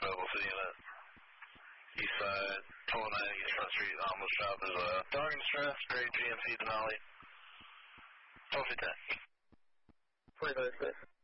Mobile City Unit. East side, 29 East Front Street, almost shop. There's a dog in distress, Gray GMC Denali. 12 10. 25 6.